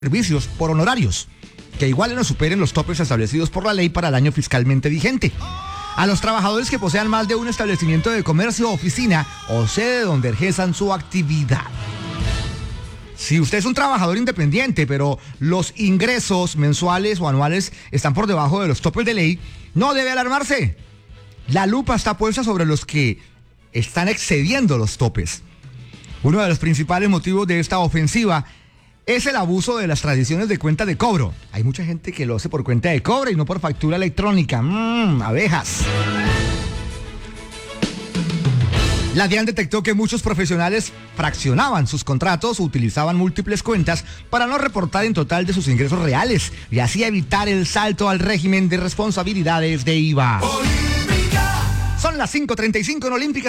servicios por honorarios, que igualen o superen los topes establecidos por la ley para el año fiscalmente vigente. A los trabajadores que posean más de un establecimiento de comercio, oficina o sede donde ejerzan su actividad. Si usted es un trabajador independiente, pero los ingresos mensuales o anuales están por debajo de los topes de ley, no debe alarmarse. La lupa está puesta sobre los que están excediendo los topes. Uno de los principales motivos de esta ofensiva es el abuso de las tradiciones de cuenta de cobro. Hay mucha gente que lo hace por cuenta de cobro y no por factura electrónica. Abejas. La DIAN detectó que muchos profesionales fraccionaban sus contratos o utilizaban múltiples cuentas para no reportar en total de sus ingresos reales y así evitar el salto al régimen de responsabilidades de IVA. Olímpica. Son las 5:35 en Olímpica.